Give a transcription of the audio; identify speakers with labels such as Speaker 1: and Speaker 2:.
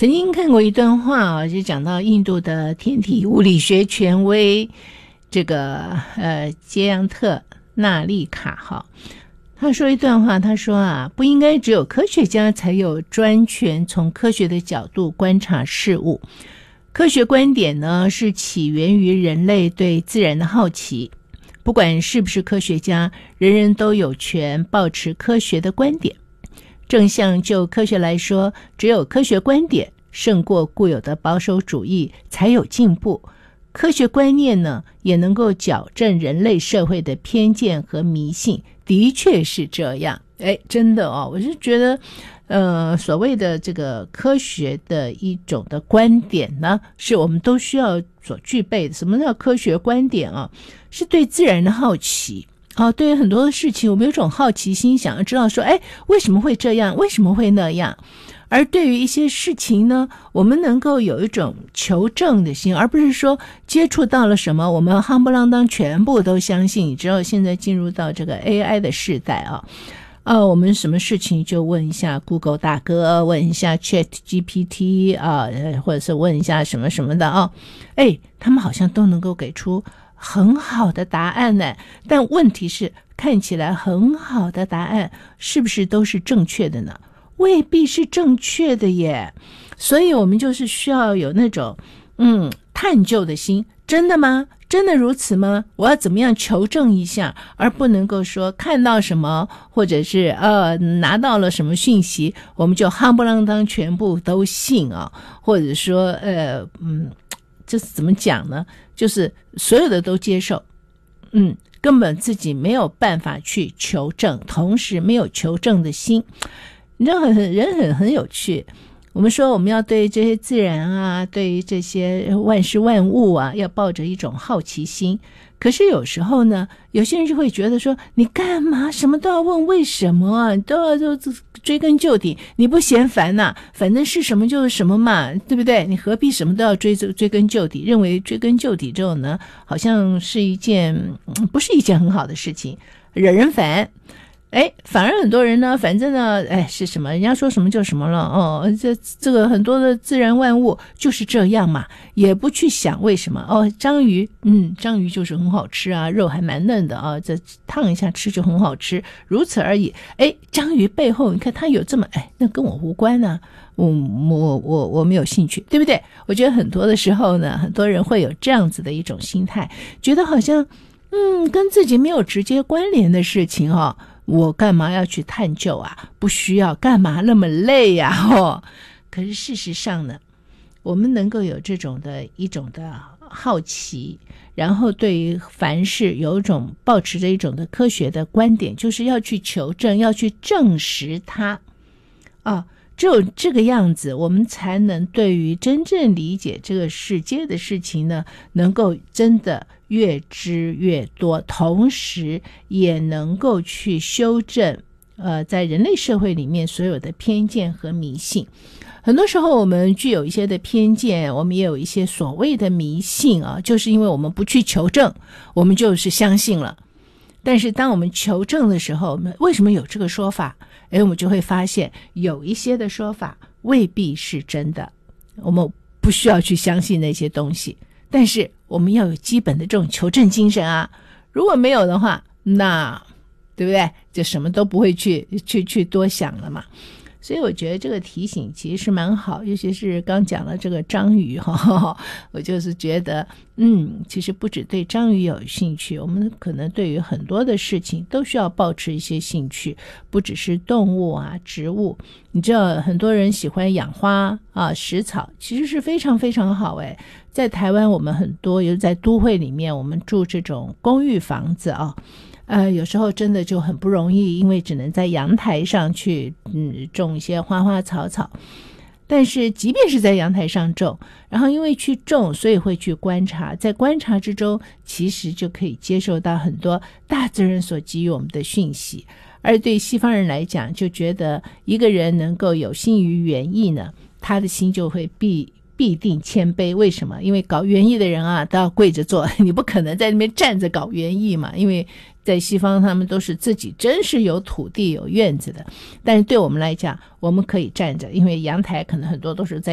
Speaker 1: 曾经看过一段话啊，就讲到印度的天体物理学权威这个杰扬特纳利卡哈，他说一段话，他说啊，不应该只有科学家才有专权从科学的角度观察事物。科学观点呢，是起源于人类对自然的好奇。不管是不是科学家，人人都有权抱持科学的观点。正像就科学来说，只有科学观点胜过固有的保守主义，才有进步。科学观念呢，也能够矫正人类社会的偏见和迷信，的确是这样。真的哦，我是觉得所谓的这个科学的一种的观点呢，是我们都需要所具备的。什么叫科学观点啊？是对自然的好奇。对于很多的事情，我们有种好奇心，想要知道说，为什么会这样？为什么会那样？而对于一些事情呢，我们能够有一种求证的心，而不是说接触到了什么，我们夯不啷当全部都相信。你知道现在进入到这个 AI 的时代我们什么事情就问一下 Google 大哥，问一下 ChatGPT 或者是问一下什么什么的他们好像都能够给出很好的答案呢。但问题是，看起来很好的答案是不是都是正确的呢？未必是正确的耶。所以我们就是需要有那种探究的心。真的吗？真的如此吗？我要怎么样求证一下，而不能够说看到什么，或者是拿到了什么讯息，我们就夯不啷当全部都信或者说就是怎么讲呢？就是所有的都接受，根本自己没有办法去求证，同时没有求证的心。你知道人很有趣。我们说我们要对这些自然对于这些万事万物要抱着一种好奇心。可是有时候呢，有些人就会觉得说，你干嘛什么都要问为什么你都要追根究底，你不嫌烦反正是什么就是什么嘛，对不对？你何必什么都要追根究底？认为追根究底之后呢，好像是不是一件很好的事情，惹人烦。反而很多人呢，反正呢，是什么，人家说什么就什么了这个很多的自然万物就是这样嘛，也不去想为什么章鱼就是很好吃肉还蛮嫩的这烫一下吃就很好吃，如此而已。章鱼背后你看它有这么那跟我无关我没有兴趣，对不对？我觉得很多的时候呢，很多人会有这样子的一种心态，觉得好像跟自己没有直接关联的事情我干嘛要去探究不需要，干嘛那么累可是事实上呢，我们能够有这种的一种的好奇，然后对于凡事有一种抱持着一种的科学的观点，就是要去求证，要去证实它只有这个样子，我们才能对于真正理解这个世界的事情呢，能够真的越知越多，同时也能够去修正在人类社会里面所有的偏见和迷信。很多时候我们具有一些的偏见，我们也有一些所谓的迷信就是因为我们不去求证，我们就是相信了。但是当我们求证的时候，为什么有这个说法？我们就会发现有一些的说法未必是真的，我们不需要去相信那些东西，但是我们要有基本的这种求证精神如果没有的话，那对不对？就什么都不会去多想了嘛。所以我觉得这个提醒其实是蛮好，尤其是刚讲了这个章鱼我就是觉得其实不只对章鱼有兴趣，我们可能对于很多的事情都需要抱持一些兴趣，不只是动物植物。你知道很多人喜欢养花食草，其实是非常非常好在台湾我们很多，尤其在都会里面，我们住这种公寓房子有时候真的就很不容易，因为只能在阳台上去种一些花花草草。但是即便是在阳台上种，然后因为去种，所以会去观察，在观察之中其实就可以接受到很多大自然所给予我们的讯息。而对西方人来讲，就觉得一个人能够有心于园艺呢，他的心就会必定谦卑。为什么？因为搞园艺的人都要跪着做，你不可能在那边站着搞园艺嘛，因为在西方他们都是自己真是有土地有院子的。但是对我们来讲，我们可以站着，因为阳台可能很多都是在